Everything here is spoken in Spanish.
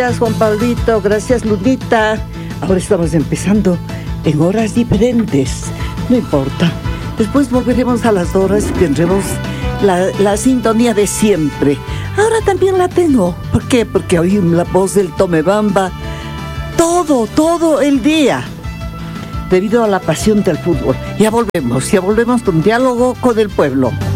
Gracias, Juan Pablito, gracias, Lunita. Ahora estamos empezando en horas diferentes, no importa. Después volveremos a las horas y tendremos la sintonía de siempre. Ahora también la tengo. ¿Por qué? Porque oí la voz del Tomebamba todo el día, debido a la pasión del fútbol. Ya volvemos con Diálogo con el Pueblo.